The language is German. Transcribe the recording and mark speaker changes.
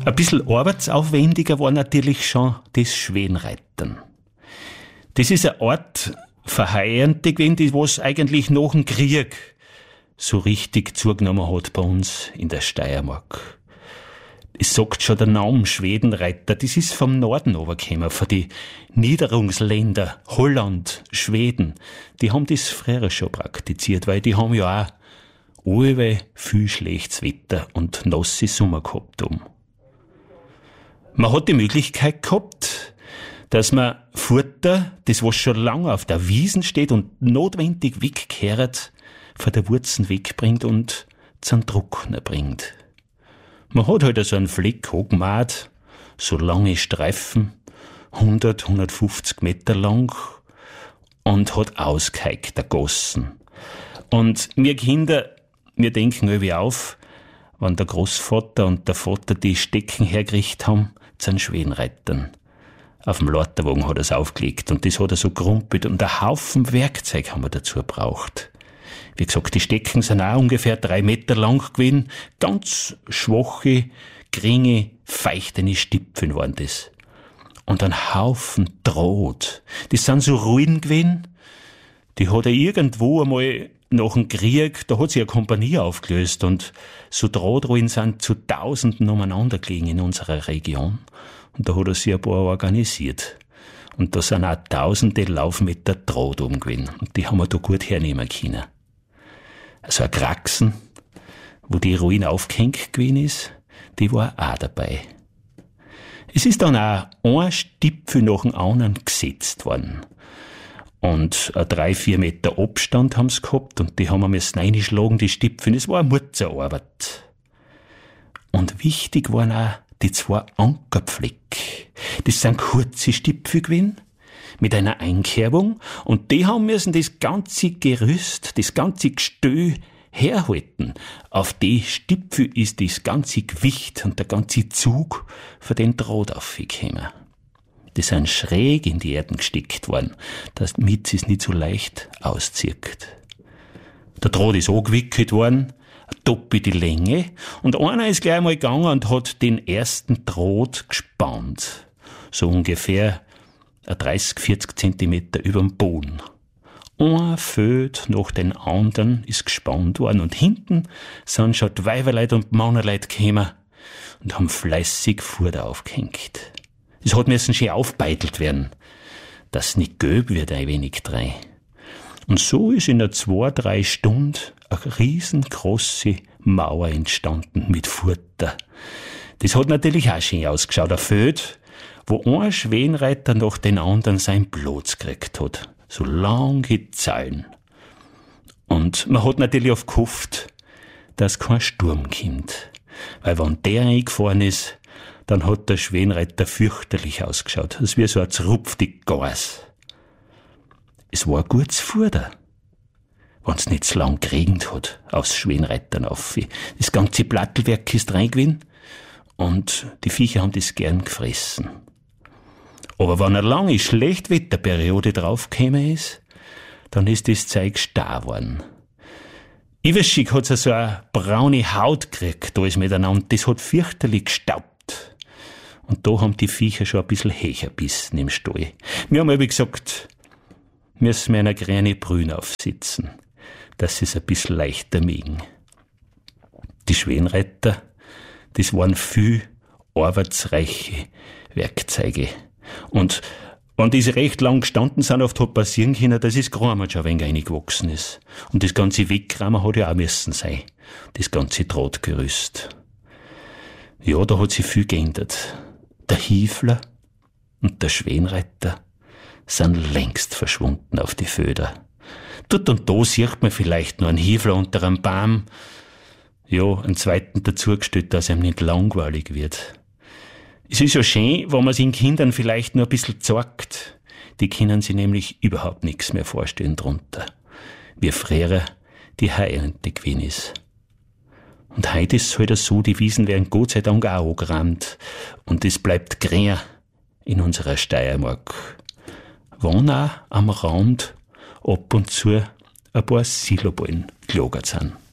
Speaker 1: Ein bisschen arbeitsaufwendiger war natürlich schon das Schwenreitern. Das ist eine Art Verheiernte gewesen, die was eigentlich nach dem Krieg so richtig zugenommen hat bei uns in der Steiermark. Es sagt schon der Name Schwedenreiter, das ist vom Norden runtergekommen, von die Niederungsländer, Holland, Schweden. Die haben das früher schon praktiziert, weil die haben ja auch allweil viel schlechtes Wetter und nasse Sommer gehabt haben. Man hat die Möglichkeit gehabt, dass man Futter, das was schon lange auf der Wiesen steht und notwendig wegkehrt, von der Wurzeln wegbringt und zum Trockner bringt. Man hat halt so einen Fleck hochgemacht, so lange Streifen, 100, 150 Meter lang und hat ausgeheikt, ergossen. Und wir Kinder, wir denken irgendwie auf, wenn der Großvater und der Vater die Stecken hergerichtet haben, zu den Schwenreitern. Auf dem Leiterwagen hat er es aufgelegt und das hat er so gerumpelt und ein Haufen Werkzeug haben wir dazu gebraucht. Wie gesagt, die Stecken sind auch ungefähr 3 Meter lang gewesen. Ganz schwache, geringe, feuchtene Stipfen waren das. Und ein Haufen Draht. Das sind so Ruinen gewesen. Die hat er irgendwo einmal nach dem Krieg, da hat sich eine Kompanie aufgelöst und so Drahtruinen sind zu Tausenden umeinander gelegen in unserer Region. Und da hat er sich ein paar organisiert. Und da sind auch tausende Laufmeter Draht oben gewesen. Und die haben wir da gut hernehmen können. Also ein Kraxen, wo die Ruine aufgehängt gewesen ist, die war auch dabei. Es ist dann auch ein Stipfel nach dem anderen gesetzt worden. Und 3-4 Meter Abstand haben sie gehabt und die haben wir müssen reinschlagen, die Stipfen. Es war eine Mutzerarbeit. Und wichtig waren auch die 2 Ankerpfleck. Das sind kurze Stipfel gewesen, mit einer Einkerbung, und die haben müssen das ganze Gerüst, das ganze Gestell herhalten. Auf die Stipfel ist das ganze Gewicht und der ganze Zug von den Draht aufgekommen. Die sind schräg in die Erden gesteckt worden, damit es nicht so leicht auszieht. Der Draht ist angewickelt worden, eine doppelte Länge, und einer ist gleich mal gegangen und hat den ersten Draht gespannt. So ungefähr 30-40 Zentimeter überm Boden. Ein Föt nach den anderen ist gespannt worden und hinten sind schon die Weiberleute und die Männerleute gekommen und haben fleißig Futter aufgehängt. Es hat müssen schön aufbeitelt werden, dass es nicht gelb wird ein wenig drei. Und so ist in 2-3 Stunden eine riesengroße Mauer entstanden mit Futter. Das hat natürlich auch schön ausgeschaut, ein Föt, wo ein Schwenreiter nach den anderen sein Platz gekriegt hat. So lange Zeilen. Und man hat natürlich oft gehofft, dass kein Sturm kommt. Weil wenn der eingefahren ist, dann hat der Schwenreiter fürchterlich ausgeschaut. Das wie so ein zerrupftes Gas. Es war gutes Futter, wenn es nicht so lang geregnet hat, aufs Schwenreitern auf. Das ganze Plattelwerk ist reingewesen und die Viecher haben das gern gefressen. Aber wenn eine lange Schlechtwetterperiode draufgekommen ist, dann ist das Zeug starr geworden. Iwerschig hat so eine braune Haut gekriegt, alles miteinander. Das hat fürchterlich gestaubt. Und da haben die Viecher schon ein bisschen Hecher bissen im Stall. Wir haben aber gesagt, müssen wir eine grüne Brühe aufsitzen, dass sie es ein bisschen leichter mögen. Die Schwenreiter, das waren viel arbeitsreiche Werkzeuge. Und wenn diese recht lang gestanden sind, oft hat passieren können, dass das Kramer schon ein wenig reingewachsen ist. Und das ganze Wegkramer hat ja auch müssen sein. Das ganze Drahtgerüst. Ja, da hat sich viel geändert. Der Hiefler und der Schwenreiter sind längst verschwunden auf die Föder. Dort und da sieht man vielleicht noch einen Hiefler unter einem Baum. Ja, einen zweiten dazugestellt, dass ihm nicht langweilig wird. Es ist ja schön, wenn man es den Kindern vielleicht nur ein bisschen zeigt. Die können sich nämlich überhaupt nichts mehr vorstellen drunter. Wie früher die Heiernte gewesen ist. Und heute ist es halt so, die Wiesen werden Gott sei Dank auch angerammt. Und es bleibt grün in unserer Steiermark. Wenn auch am Rand ab und zu ein paar Siloballen gelagert sind.